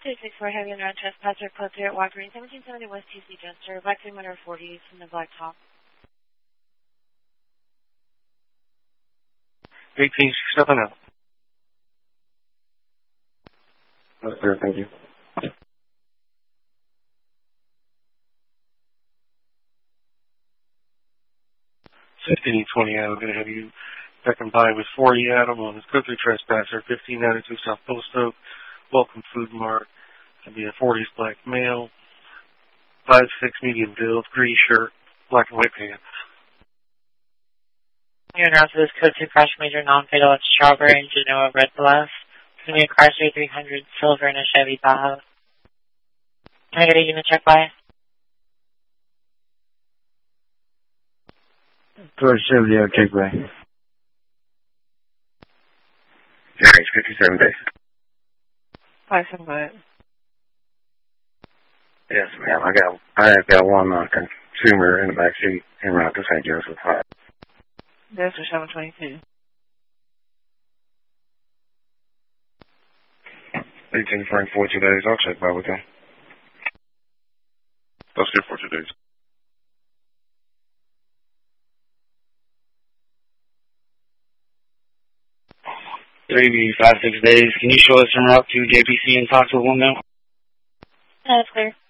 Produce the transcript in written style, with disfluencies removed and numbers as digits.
264 Heavy and Trespasser, code 3 at Walker Green, 1770 West TC Jester, Black 340 from the Blacktop. 1867 out. That's clear, thank you. 1520 out. I'm going to have you back and by with 40 Adam on this code 3 Trespasser, 1592 South Post Oak, Welcome Food Mart. It'll be a 40s black male, 5'6" medium build, gray shirt, black and white pants. You're announced this code 2 crash major non-fatal at Strawberry and Genoa Red Bluff. It's going to be a Chrysler 300 Silver and a Chevy Tahoe. Can I get a unit check by? George Chevy, check by. Jerry's 57 days. 575. Yes, ma'am. I have got one consumer in the back seat en route to St. Joseph. This is 722. 18 for 42 days. I'll check by with them. That's here for 2 days. Maybe 5-6 days. Can you show us en route to JPC and talk to a woman? That's clear.